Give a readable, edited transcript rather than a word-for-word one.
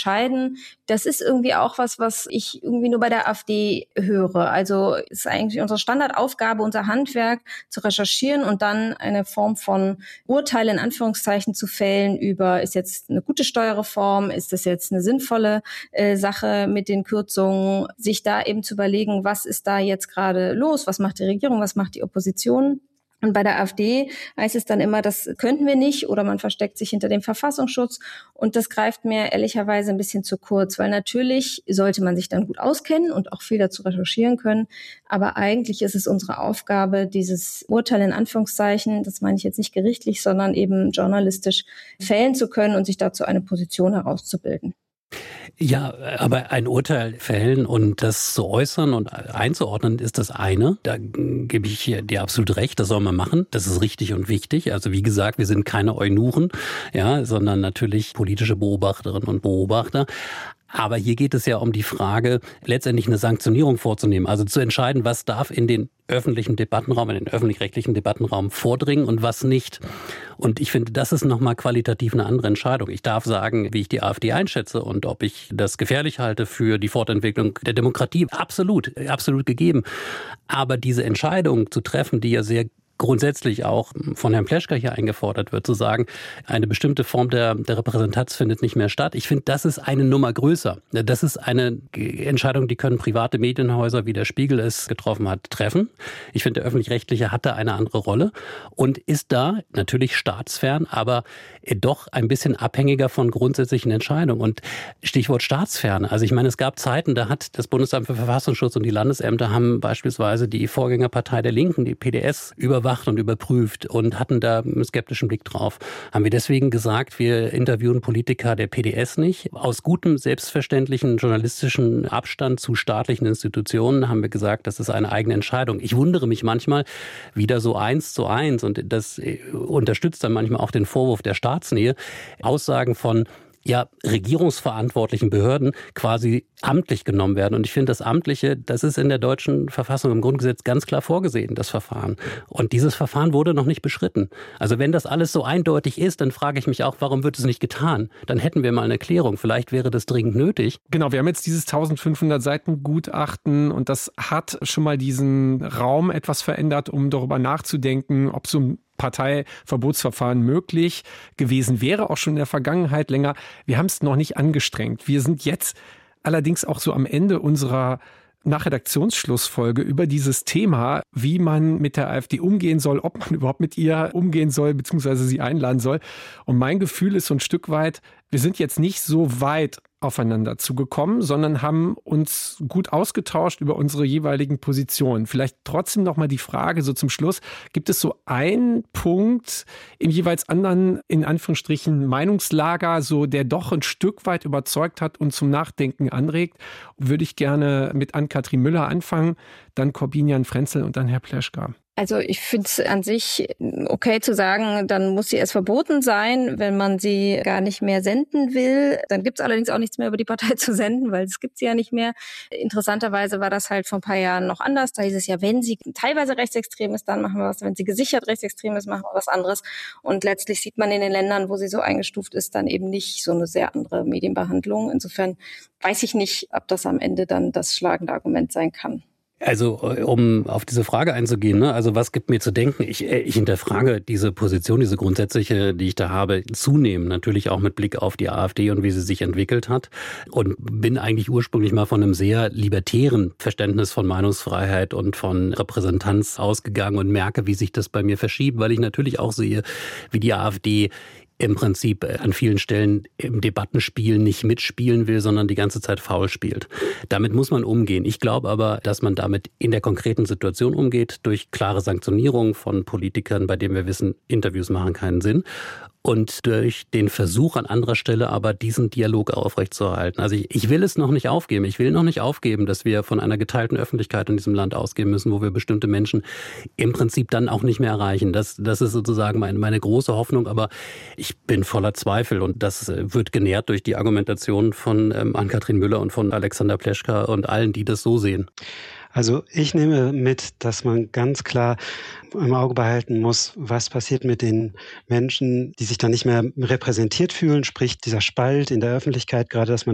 entscheiden, das ist irgendwie auch was ich irgendwie nur bei der AfD höre. Also ist eigentlich unsere Standardaufgabe, unser Handwerk zu recherchieren und dann eine Form von Urteil in Anführungszeichen zu fällen über, ist jetzt eine gute Steuerreform, ist das jetzt eine sinnvolle Sache mit den Kürzungen, sich da eben zu überlegen, was ist da jetzt gerade los, was macht die Regierung, was macht die Opposition. Und bei der AfD heißt es dann immer, das könnten wir nicht oder man versteckt sich hinter dem Verfassungsschutz und das greift mir ehrlicherweise ein bisschen zu kurz, weil natürlich sollte man sich dann gut auskennen und auch viel dazu recherchieren können, aber eigentlich ist es unsere Aufgabe, dieses Urteil in Anführungszeichen, das meine ich jetzt nicht gerichtlich, sondern eben journalistisch fällen zu können und sich dazu eine Position herauszubilden. Ja, aber ein Urteil fällen und das zu äußern und einzuordnen ist das eine. Da gebe ich dir absolut recht, das soll man machen. Das ist richtig und wichtig. Also wie gesagt, wir sind keine Eunuchen, ja, sondern natürlich politische Beobachterinnen und Beobachter. Aber hier geht es ja um die Frage, letztendlich eine Sanktionierung vorzunehmen. Also zu entscheiden, was darf in den öffentlichen Debattenraum, in den öffentlich-rechtlichen Debattenraum vordringen und was nicht. Und ich finde, das ist nochmal qualitativ eine andere Entscheidung. Ich darf sagen, wie ich die AfD einschätze und ob ich das gefährlich halte für die Fortentwicklung der Demokratie. Absolut gegeben. Aber diese Entscheidung zu treffen, die ja sehr grundsätzlich auch von Herrn Pleschka hier eingefordert wird, zu sagen, eine bestimmte Form der Repräsentanz findet nicht mehr statt. Ich finde, das ist eine Nummer größer. Das ist eine Entscheidung, die können private Medienhäuser, wie der Spiegel es getroffen hat, treffen. Ich finde, der Öffentlich-Rechtliche hat da eine andere Rolle und ist da natürlich staatsfern, aber doch ein bisschen abhängiger von grundsätzlichen Entscheidungen. Und Stichwort Staatsferne. Also ich meine, es gab Zeiten, da hat das Bundesamt für Verfassungsschutz und die Landesämter haben beispielsweise die Vorgängerpartei der Linken, die PDS, überwacht und überprüft und hatten da einen skeptischen Blick drauf. Haben wir deswegen gesagt, wir interviewen Politiker der PDS nicht. Aus gutem, selbstverständlichen journalistischen Abstand zu staatlichen Institutionen haben wir gesagt, das ist eine eigene Entscheidung. Ich wundere mich manchmal wieder so 1:1 und das unterstützt dann manchmal auch den Vorwurf der Staatsnähe. Aussagen von regierungsverantwortlichen Behörden quasi amtlich genommen werden. Und ich finde, das Amtliche, das ist in der deutschen Verfassung im Grundgesetz ganz klar vorgesehen, das Verfahren. Und dieses Verfahren wurde noch nicht beschritten. Also wenn das alles so eindeutig ist, dann frage ich mich auch, warum wird es nicht getan? Dann hätten wir mal eine Klärung. Vielleicht wäre das dringend nötig. Genau, wir haben jetzt dieses 1500 Seiten Gutachten und das hat schon mal diesen Raum etwas verändert, um darüber nachzudenken, ob so ein Parteiverbotsverfahren möglich gewesen wäre, auch schon in der Vergangenheit länger. Wir haben es noch nicht angestrengt. Wir sind jetzt allerdings auch so am Ende unserer Redaktionsschlussfolge über dieses Thema, wie man mit der AfD umgehen soll, ob man überhaupt mit ihr umgehen soll, beziehungsweise sie einladen soll. Und mein Gefühl ist so ein Stück weit, wir sind jetzt nicht so weit aufeinander zugekommen, sondern haben uns gut ausgetauscht über unsere jeweiligen Positionen. Vielleicht trotzdem noch mal die Frage so zum Schluss, gibt es so einen Punkt im jeweils anderen, in Anführungsstrichen, Meinungslager, so der doch ein Stück weit überzeugt hat und zum Nachdenken anregt? Würde ich gerne mit Ann-Kathrin Müller anfangen, dann Corbinian Frenzel und dann Herr Pleschka. Also ich finde es an sich okay zu sagen, dann muss sie erst verboten sein, wenn man sie gar nicht mehr senden will. Dann gibt es allerdings auch nichts mehr über die Partei zu senden, weil es gibt sie ja nicht mehr. Interessanterweise war das halt vor ein paar Jahren noch anders. Da hieß es ja, wenn sie teilweise rechtsextrem ist, dann machen wir was. Wenn sie gesichert rechtsextrem ist, machen wir was anderes. Und letztlich sieht man in den Ländern, wo sie so eingestuft ist, dann eben nicht so eine sehr andere Medienbehandlung. Insofern weiß ich nicht, ob das am Ende dann das schlagende Argument sein kann. Also um auf diese Frage einzugehen, ne? Also was gibt mir zu denken? Ich hinterfrage diese Position, diese grundsätzliche, die ich da habe, zunehmend natürlich auch mit Blick auf die AfD und wie sie sich entwickelt hat und bin eigentlich ursprünglich mal von einem sehr libertären Verständnis von Meinungsfreiheit und von Repräsentanz ausgegangen und merke, wie sich das bei mir verschiebt, weil ich natürlich auch sehe, wie die AfD im Prinzip an vielen Stellen im Debattenspiel nicht mitspielen will, sondern die ganze Zeit faul spielt. Damit muss man umgehen. Ich glaube aber, dass man damit in der konkreten Situation umgeht, durch klare Sanktionierung von Politikern, bei denen wir wissen, Interviews machen keinen Sinn. Und durch den Versuch an anderer Stelle aber diesen Dialog aufrechtzuerhalten. Also ich will es noch nicht aufgeben. Ich will noch nicht aufgeben, dass wir von einer geteilten Öffentlichkeit in diesem Land ausgehen müssen, wo wir bestimmte Menschen im Prinzip dann auch nicht mehr erreichen. Das ist sozusagen meine große Hoffnung. Aber ich bin voller Zweifel und das wird genährt durch die Argumentation von Ann-Kathrin Müller und von Alexander Pleschka und allen, die das so sehen. Also ich nehme mit, dass man ganz klar im Auge behalten muss, was passiert mit den Menschen, die sich dann nicht mehr repräsentiert fühlen, sprich dieser Spalt in der Öffentlichkeit, gerade dass man